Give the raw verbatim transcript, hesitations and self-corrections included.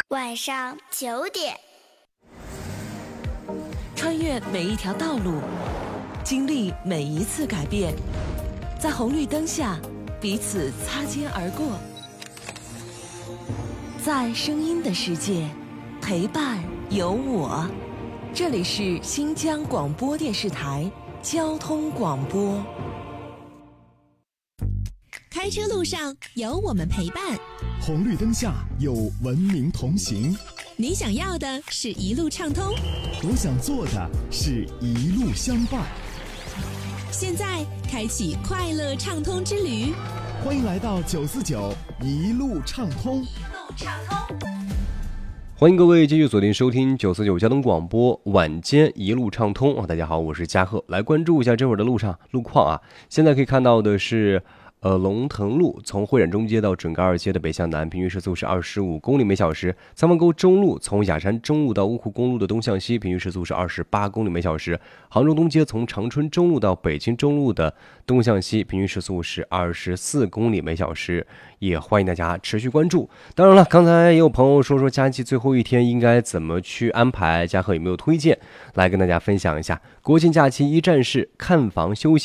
晚上九点， 穿越每一条道路，经历每一次改变，在红绿灯下彼此擦肩而过，在声音的世界陪伴有我。这里是新疆广播电视台交通广播。 开车路上有我们陪伴， 红绿灯下有文明同行。 你想要的是一路畅通， 我想做的是一路相伴。 现在开启快乐畅通之旅， 欢迎来到九四九一路畅通。 一路畅通， 欢迎各位继续锁定收听九四九交通广播晚间一路畅通。大家好，我是嘉贺，来关注一下这会儿的路上路况啊。现在可以看到的是呃，龙腾路从会展中街到准噶尔街的北向南，平均时速是二十五公里每小时；三湾沟中路从雅山中路到乌湖公路的东向西，平均时速是二十八公里每小时；杭州东街从长春中路到北京中路的东向西，平均时速是二十四公里每小时。也欢迎大家持续关注。当然了，刚才也有朋友说说假期最后一天应该怎么去安排，嘉贺有没有推荐？来跟大家分享一下。国庆假期一站式看房休息